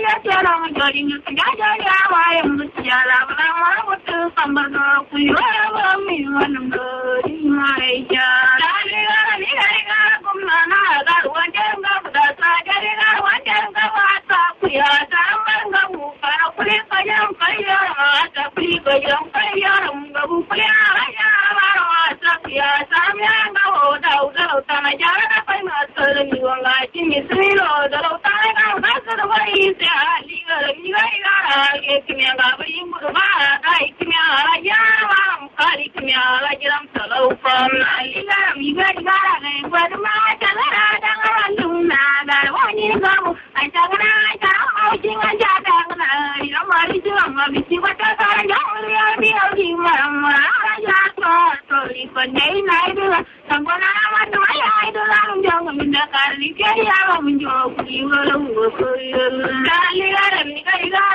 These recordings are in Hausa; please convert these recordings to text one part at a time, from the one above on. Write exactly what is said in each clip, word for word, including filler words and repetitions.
ya tera mu jori ni ga jori awa ya mu ya la la ma mutu sambar do ku yo ba mi wanum do ni mai ja la ni ga ni ga ga kum na na ga wan ja ga da sa ja ga wan ja ga wa sa ku ya sa ma ga mu ka ku le ka ya ka ya sa ku ga ya ka ya mu ga bu ku ya ya ma wa sa ku ya sa mi ga o da o da ta na ja na pa ma sa ni wa ga chi mi sri lo da lo ta ga ga sa da wa i se a li ga ni ga ga ke ki mi ga ba i mu ba da i ki mi la ya wa mu ka li ki mi la ji ram sa lo from li ga mi ga ga ga ga ba ma ta ga da ga lu na ga wa ni ga mu ai ta ga na ta ma ji ga ja da ga na ri ra ma ri ji ma mi ji wa ta ta ga ri ya mi o ji ma ma ya to to li ko nei nai du ta ga na ma to ya ai du la lu jo mi da ka ri ke ya ma mi jo ku wo lu wo ko da li ga ra mi ga ga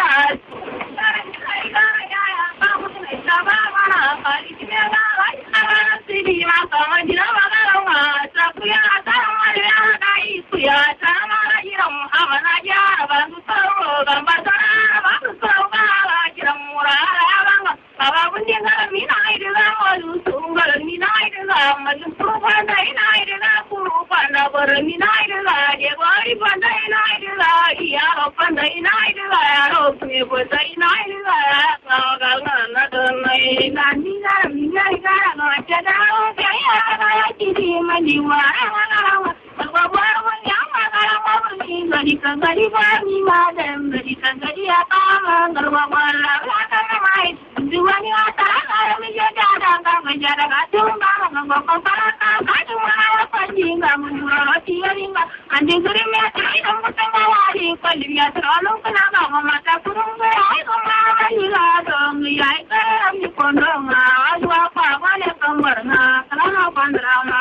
Pandra